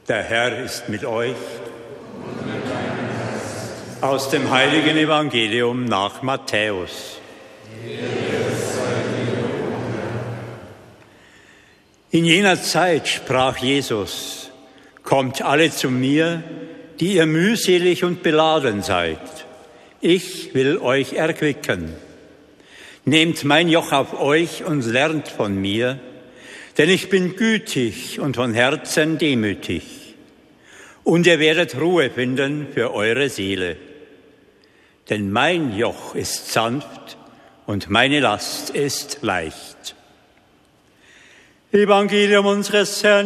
Der Herr ist mit euch. Aus dem heiligen Evangelium nach Matthäus. In jener Zeit sprach Jesus: Kommt alle zu mir, die ihr mühselig und beladen seid. Ich will euch erquicken. Nehmt mein Joch auf euch und lernt von mir, denn ich bin gütig und von Herzen demütig. Und ihr werdet Ruhe finden für eure Seele. Denn mein Joch ist sanft und meine Last ist leicht. Evangelium unseres Herrn